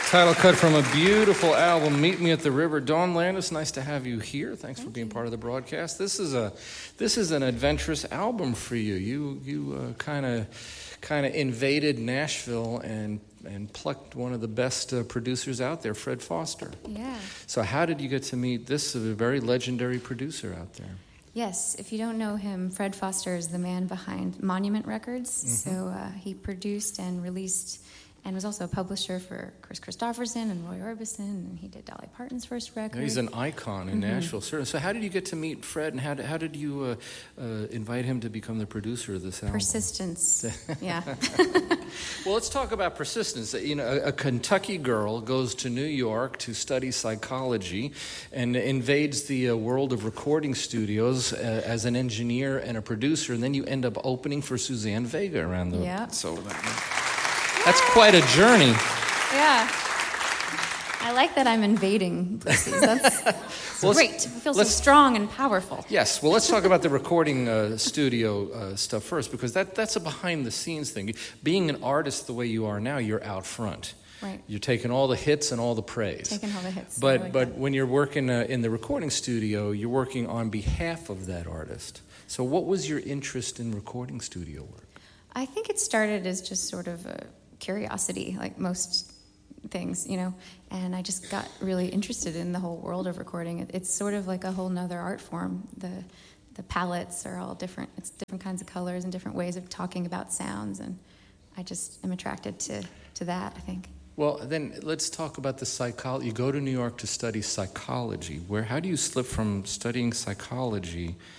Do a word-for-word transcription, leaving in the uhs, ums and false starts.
Title cut from a beautiful album, Meet Me at the River. Dawn Landis, nice to have you here. Thanks Thank for being you. part of the broadcast. This is a this is an adventurous album for you. You you kind of kind of invaded Nashville and and plucked one of the best uh, producers out there, Fred Foster. Yeah. So how did you get to meet this uh, very legendary producer out there? Yes, if you don't know him, Fred Foster is the man behind Monument Records. Mm-hmm. So uh, he produced and released and was also a publisher for Chris Christopherson and Roy Orbison, and he did Dolly Parton's first record. Yeah, he's an icon in mm-hmm. Nashville, certainly. So how did you get to meet Fred, and how did, how did you uh, uh, invite him to become the producer of this album? Persistence, yeah. Well, let's talk about persistence. You know, a, a Kentucky girl goes to New York to study psychology and invades the uh, world of recording studios uh, as an engineer and a producer, and then you end up opening for Suzanne Vega around the... Yeah. So that, that's quite a journey. Yeah. I like that I'm invading places. That's, that's well, great. It feels so strong and powerful. Yes. Well, let's talk about the recording uh, studio uh, stuff first, because that, that's a behind-the-scenes thing. Being an artist the way you are now, you're out front. Right. You're taking all the hits and all the praise. Taking all the hits. But like but that. when you're working uh, in the recording studio, you're working on behalf of that artist. So what was your interest in recording studio work? I think it started as just sort of a curiosity, like most things, you know, and I just got really interested in the whole world of recording. It, it's sort of like a whole nother art form. The the palettes are all different. It's different kinds of colors and different ways of talking about sounds, and I just am attracted to, to that, I think. Well, then let's talk about the psychology. You go to New York to study psychology. Where? How do you slip from studying psychology